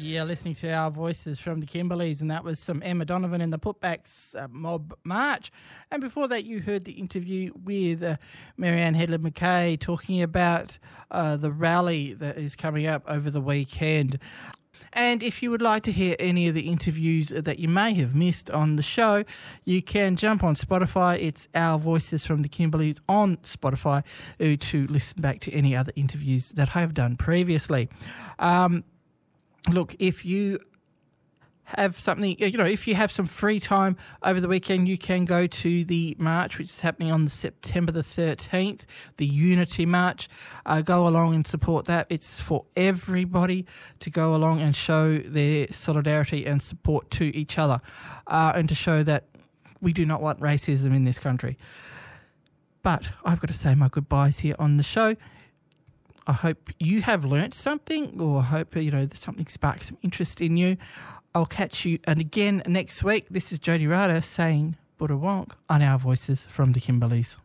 Yeah, listening to our voices from the Kimberleys, and that was some Emma Donovan and the Putbacks Mob March. And before that, you heard the interview with Marianne Headland-McKay talking about the rally that is coming up over the weekend. And if you would like to hear any of the interviews that you may have missed on the show, you can jump on Spotify. It's Our Voices from the Kimberleys on Spotify to listen back to any other interviews that I have done previously. Look, if you have something, if you have some free time over the weekend, you can go to the march, which is happening on September the 13th, the Unity March. Go along and support that. It's for everybody to go along and show their solidarity and support to each other, and to show that we do not want racism in this country. But I've got to say my goodbyes here on the show. I hope you have learnt something, or I hope, something sparks some interest in you. I'll catch you again next week. This is Jody Rada saying Buddha Wonk on Our Voices from the Kimberleys.